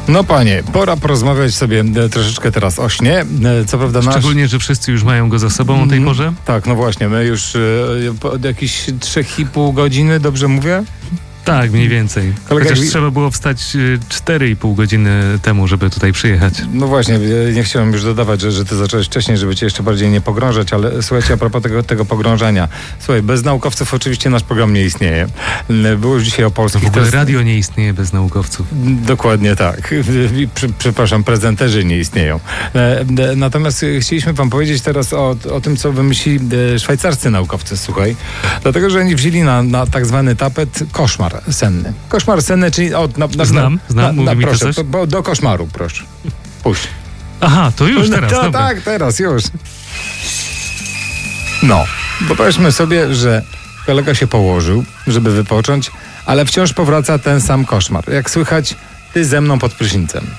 No panie, pora porozmawiać sobie troszeczkę teraz o śnie. Co prawda Szczególnie, że wszyscy już mają go za sobą o tej porze? Tak, no właśnie, my już od jakichś 3,5 godziny, dobrze mówię? Tak, mniej więcej. Chociaż trzeba było wstać 4,5 godziny temu, żeby tutaj przyjechać. No właśnie, nie chciałem już dodawać, że ty zacząłeś wcześniej, żeby cię jeszcze bardziej nie pogrążać, ale słuchajcie, a propos tego pogrążania. Słuchaj, bez naukowców oczywiście nasz program nie istnieje. Było już dzisiaj o polskich... W ogóle radio nie istnieje bez naukowców. Dokładnie tak. Przepraszam, prezenterzy nie istnieją. Natomiast chcieliśmy wam powiedzieć teraz o tym, co wymyślili szwajcarscy naukowcy, słuchaj. Dlatego, że oni wzięli na tak zwany tapet koszmar senny. Koszmar senny, czyli... Znam, mówi mi proszę, to coś? do koszmaru, proszę. Puść. Aha, to już teraz, dobra. Tak, teraz, już. No, bo powiedzmy sobie, że kolega się położył, żeby wypocząć, ale wciąż powraca ten sam koszmar. Jak słychać, ty ze mną pod prysznicem.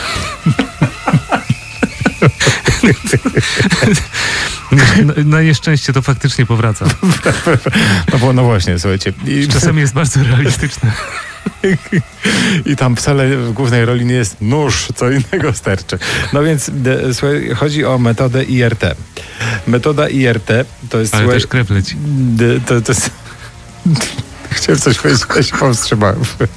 Na nieszczęście to faktycznie powraca. No właśnie, słuchajcie. Czasami jest bardzo realistyczne. I tam wcale w głównej roli nie jest nóż, co innego sterczy. No więc słuchaj, chodzi o metodę IRT. Metoda IRT to jest... Ale też krew leci. To jest... Chciałem coś powiedzieć, ale się powstrzymałem.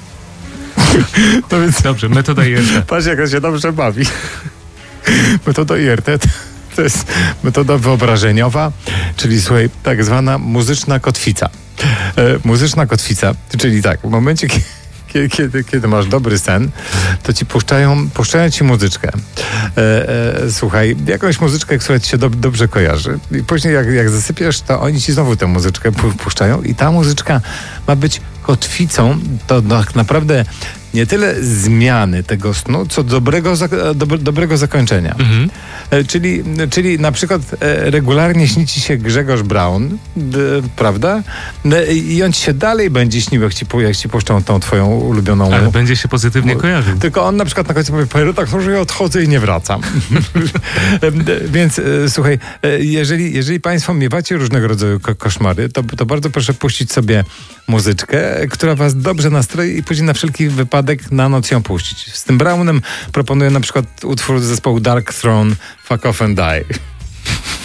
No więc... Dobrze, metoda IRT. Patrz, jak on się dobrze bawi. Metoda IRT to jest metoda wyobrażeniowa, czyli słuchaj, tak zwana muzyczna kotwica. Muzyczna kotwica, czyli tak, w momencie, kiedy masz dobry sen, to ci puszczają ci muzyczkę. Słuchaj, jakąś muzyczkę, która ci się dobrze kojarzy. I później jak zasypiasz, to oni ci znowu tę muzyczkę puszczają i ta muzyczka ma być kotwicą, to tak naprawdę nie tyle zmiany tego snu, co dobrego zakończenia. Mhm. Czyli na przykład regularnie śni ci się Grzegorz Braun, prawda? I on ci się dalej będzie śnił, jak ci puszczą tą twoją ulubioną... Ale będzie się pozytywnie kojarzył. Tylko on na przykład na końcu powie, tak, może ja odchodzę i nie wracam. Więc słuchaj, jeżeli państwo miewacie różnego rodzaju koszmary, to bardzo proszę puścić sobie muzyczkę, która was dobrze nastroi i później na wszelki wypadek na noc ją puścić. Z tym Brownem proponuję na przykład utwór zespołu Dark Throne, Fuck Off and Die.